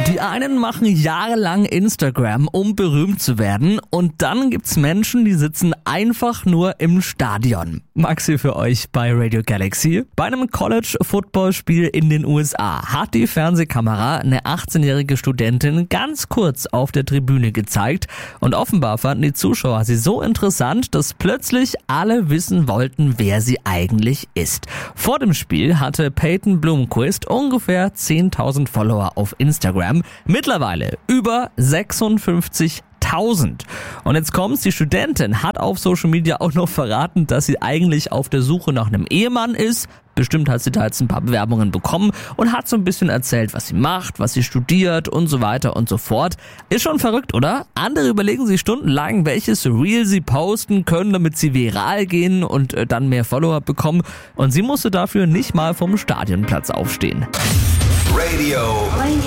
Die einen machen jahrelang Instagram, um berühmt zu werden, und dann gibt's Menschen, die sitzen einfach nur im Stadion. Maxi für euch bei Radio Galaxy. Bei einem College-Football-Spiel in den USA hat die Fernsehkamera eine 18-jährige Studentin ganz kurz auf der Tribüne gezeigt und offenbar fanden die Zuschauer sie so interessant, dass plötzlich alle wissen wollten, wer sie eigentlich ist. Vor dem Spiel hatte Peyton Bloomquist ungefähr 10.000 Follower auf Instagram, mittlerweile über 56.000. Und jetzt kommt's, die Studentin hat auf Social Media auch noch verraten, dass sie eigentlich auf der Suche nach einem Ehemann ist. Bestimmt hat sie da jetzt ein paar Bewerbungen bekommen und hat so ein bisschen erzählt, was sie macht, was sie studiert und so weiter und so fort. Ist schon verrückt, oder? Andere überlegen sich stundenlang, welches Reel sie posten können, damit sie viral gehen und dann mehr Follower bekommen. Und sie musste dafür nicht mal vom Stadionplatz aufstehen. Radio